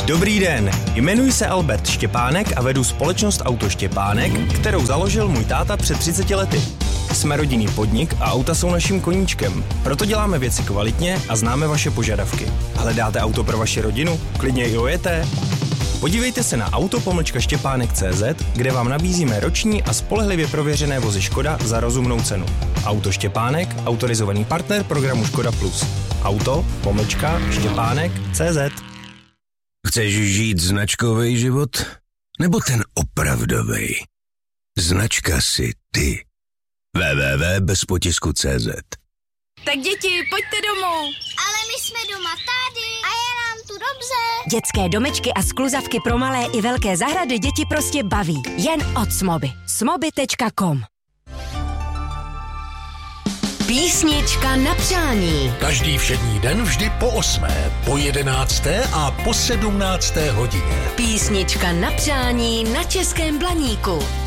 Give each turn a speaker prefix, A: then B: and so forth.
A: Dobrý den, jmenuji se Albert Štěpánek a vedu společnost Auto Štěpánek, kterou založil můj táta před 30 lety. Jsme rodinný podnik a auta jsou naším koníčkem. Proto děláme věci kvalitně a známe vaše požadavky. Hledáte auto pro vaši rodinu? Klidně i ojeté? Podívejte se na auto-štěpánek.cz, kde vám nabízíme roční a spolehlivě prověřené vozy Škoda za rozumnou cenu. Auto Štěpánek, autorizovaný partner programu Škoda Plus. Auto-štěpánek.cz.
B: Chceš žít značkový život? Nebo ten opravdový? Značka si ty. www.bezpotisku.cz.
C: Tak děti, pojďte domů.
D: Ale my jsme doma tady a je nám tu dobře.
E: Dětské domečky a skluzavky pro malé i velké zahrady děti prostě baví. Jen od Smoby. Smoby.com. Písnička na přání.
F: Každý všední den vždy po 8., po 11. a po 17. hodině.
E: Písnička na přání na Českém Blaníku.